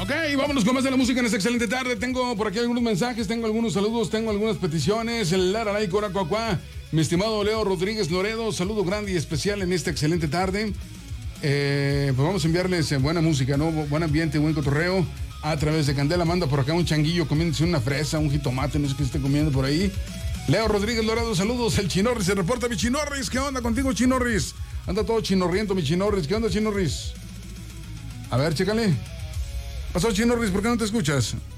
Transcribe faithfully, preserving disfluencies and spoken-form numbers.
Ok, vámonos con más de la música en esta excelente tarde. Tengo por aquí algunos mensajes, tengo algunos saludos, tengo algunas peticiones. El Lararay Coracuacuá, mi estimado Leo Rodríguez Loredo, saludo grande y especial en esta excelente tarde. Eh, pues vamos a enviarles buena música, ¿no? Buen ambiente, buen cotorreo a través de Candela. Manda por acá un changuillo comiéndose una fresa, un jitomate, no sé qué esté comiendo por ahí. Leo Rodríguez Loredo, saludos. El Chinorris se reporta. Mi Chinorris, ¿qué onda contigo, Chinorris? Anda todo chinorriento, mi Chinorris. ¿Qué onda, Chinorris? A ver, chécale. ¿Pasó, Chinorris? ¿Por qué no te escuchas?